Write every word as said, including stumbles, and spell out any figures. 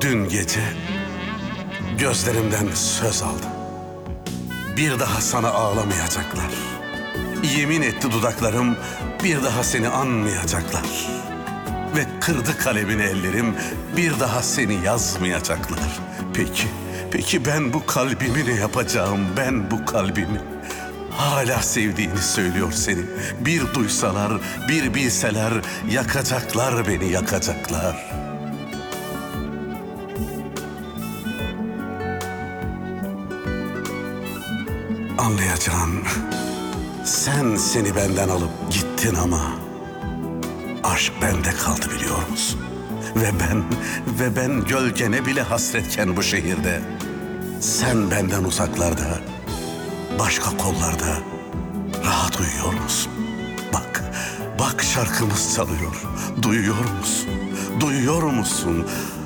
Dün gece gözlerimden söz aldım. Bir daha sana ağlamayacaklar. Yemin etti dudaklarım, bir daha seni anmayacaklar. Ve kırdı kalemini ellerim, bir daha seni yazmayacaklar. Peki, peki ben bu kalbimi ne yapacağım, ben bu kalbimi? Hala sevdiğini söylüyor seni. Bir duysalar, bir bilseler, yakacaklar beni, yakacaklar. Anlayacağın, sen seni benden alıp gittin ama aşk bende kaldı biliyor musun? Ve ben, ve ben gölgene bile hasretken bu şehirde, sen benden uzaklarda, başka kollarda rahat uyuyor musun? Bak, bak şarkımız çalıyor. Duyuyor musun? Duyuyor musun?